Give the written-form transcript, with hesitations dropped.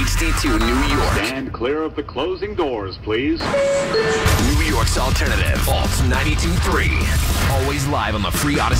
HD2 New York. Stand clear of the closing doors, please. New York's alternative. Alt 92.3. Always live on the free Odyssey.